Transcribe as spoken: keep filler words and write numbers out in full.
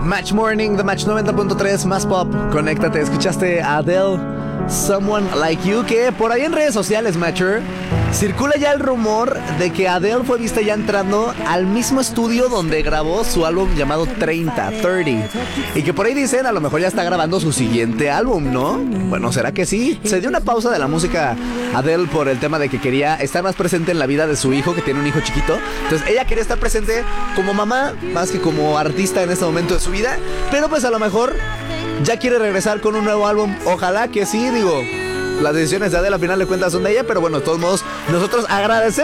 Match Morning, The Match noventa punto tres, más pop. Conéctate, escuchaste a Adele, Someone Like You, que por ahí en redes sociales, Matcher, circula ya el rumor de que Adele fue vista ya entrando al mismo estudio donde grabó su álbum llamado treinta, treinta. Y que por ahí dicen, a lo mejor ya está grabando su siguiente álbum, ¿no? Bueno, ¿será que sí? Se dio una pausa de la música Adele por el tema de que quería estar más presente en la vida de su hijo, que tiene un hijo chiquito. Entonces ella quería estar presente como mamá, más que como artista en este momento de su vida. Pero pues a lo mejor ya quiere regresar con un nuevo álbum. Ojalá que sí, digo. Las decisiones de Adele al final de cuentas son de ella, pero bueno, de todos modos, nosotros agradecemos